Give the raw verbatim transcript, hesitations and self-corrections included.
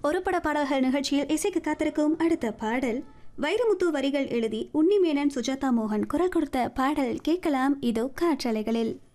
ஒரு பட பாடல்கள் நிகழ்ச்சியில் இசைக்கு காத்திருக்கும் அடுத்த பாடல் வைரமுத்து வரிகள் எழுதி உன்னிமேனன் சுஜாதா மோகன் குரல் கொடுத்த பாடல் கேட்கலாம் இதோ காற்றலைகளில்.